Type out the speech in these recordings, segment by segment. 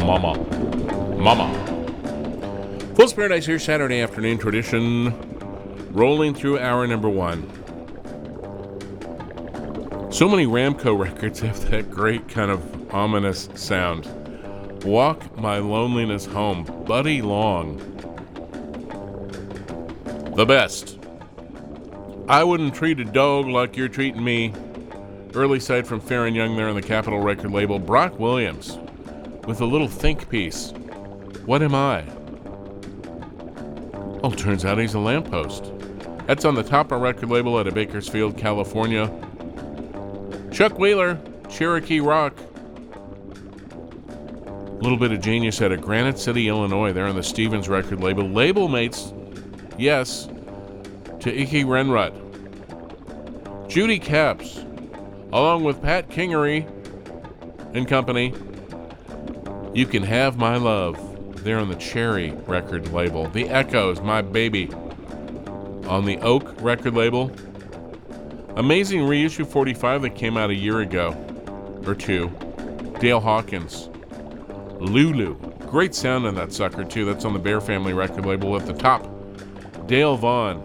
Mama. Fool's Paradise here, Saturday afternoon tradition, rolling through hour number one. So many Ramco records have that great kind of ominous sound. Walk My Loneliness Home, Buddy Long. The best. I Wouldn't Treat a Dog Like You're Treating Me. Early sight from Fair & Young there on the Capitol record label. Brock Williams with a little think piece. What am I? Oh, turns out he's a lamppost. That's on the Topper record label out of Bakersfield, California. Chuck Wheeler, Cherokee Rock. A little bit of genius out of Granite City, Illinois, there on the Stevens record label. Label mates, yes, to Icky Renrut. Judy Capps, along with Pat Kingery and company. You Can Have My Love, there on the Cherry record label. The Echoes, My Baby, on the Oak record label. Amazing reissue 45 that came out a year ago, or two. Dale Hawkins, Lulu. Great sound on that sucker, too. That's on the Bear Family record label at the top. Dale Vaughn,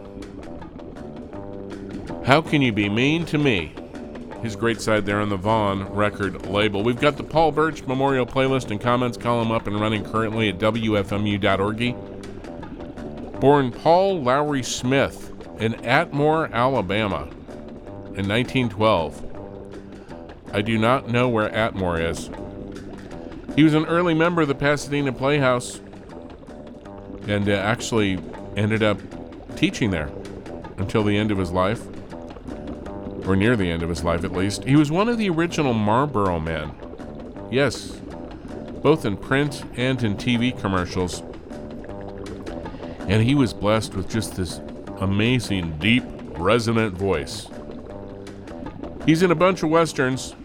How Can You Be Mean to Me? His great side there on the Vaughn record label. We've got the Paul Birch Memorial Playlist and Comments column up and running currently at WFMU.org. Born Paul Lowry Smith in Atmore, Alabama in 1912. I do not know where Atmore is. He was an early member of the Pasadena Playhouse and actually ended up teaching there until the end of his life. Or near the end of his life, at least. He was one of the original Marlboro men. Yes, both in print and in TV commercials. And he was blessed with just this amazing, deep, resonant voice. He's in a bunch of westerns.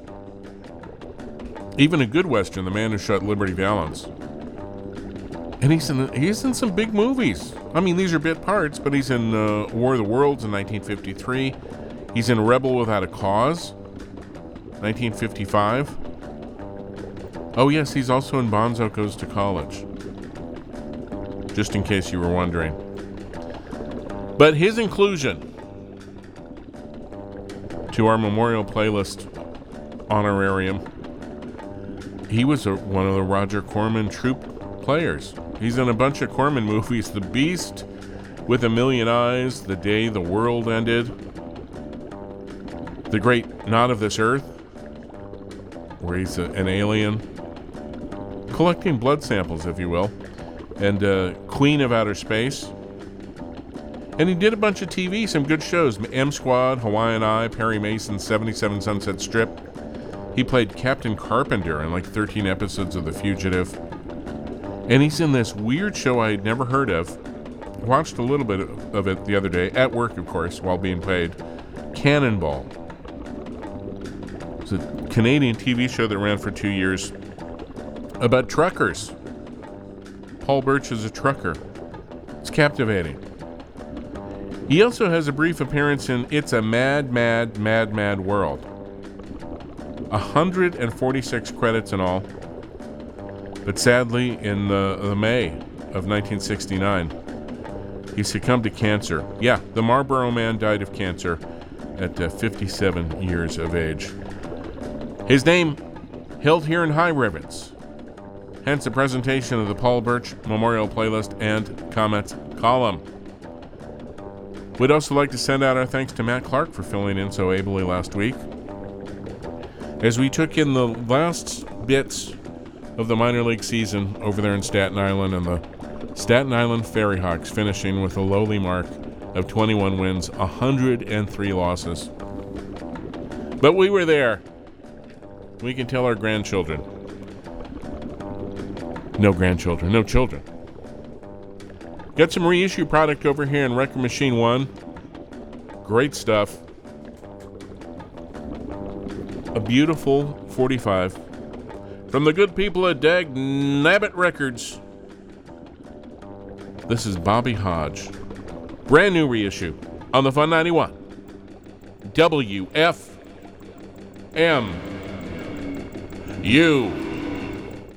Even a good western, The Man Who Shot Liberty Valance. And he's in some big movies. I mean, these are bit parts, but he's in War of the Worlds in 1953. He's in Rebel Without a Cause, 1955. Oh yes, he's also in Bonzo Goes to College. Just in case you were wondering. But his inclusion to our Memorial Playlist honorarium, he was one of the Roger Corman troupe players. He's in a bunch of Corman movies. The Beast with a Million Eyes, The Day the World Ended, The Great Not of This Earth, where he's an alien, collecting blood samples, if you will, and Queen of Outer Space. And he did a bunch of TV, some good shows, M Squad, Hawaiian Eye, Perry Mason, 77 Sunset Strip. He played Captain Carpenter in like 13 episodes of The Fugitive. And he's in this weird show I had never heard of. Watched a little bit of it the other day, at work, of course, while being paid. Cannonball. It's a Canadian TV show that ran for 2 years about truckers. Paul Birch is a trucker. It's captivating. He also has a brief appearance in It's a Mad, Mad, Mad, Mad World. 146 credits in all. But sadly, in the May of 1969, he succumbed to cancer. Yeah, the Marlboro Man died of cancer at 57 years of age. His name held here in high reverence. Hence the presentation of the Paul Birch Memorial Playlist and Comments column. We'd also like to send out our thanks to Matt Clark for filling in so ably last week, as we took in the last bits of the minor league season over there in Staten Island, and the Staten Island Ferry Hawks finishing with a lowly mark of 21 wins, 103 losses. But we were there. We can tell our grandchildren. No grandchildren, no children. Got some reissue product over here in Record Machine 1. Great stuff. A beautiful 45 from the good people at Dag Nabbit Records. This is Bobby Hodge. Brand new reissue on the Fun 91. WFM. You.